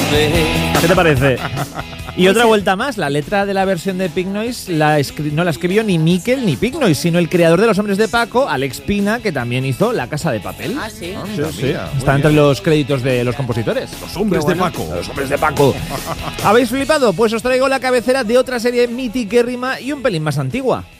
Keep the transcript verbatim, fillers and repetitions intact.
¿Qué te parece? Y otra vuelta más, la letra de la versión de Pink Noise la escri- no la escribió ni Miquel ni Pink Noise, sino el creador de Los Hombres de Paco, Alex Pina, que también hizo La Casa de Papel. Ah, sí. Sí, sí. Está entre los créditos de los compositores. Los Hombres Qué de bueno. Paco. Los Hombres de Paco. ¿Habéis flipado? Pues os traigo la cabecera de otra serie mitiquérrima y un pelín más antigua.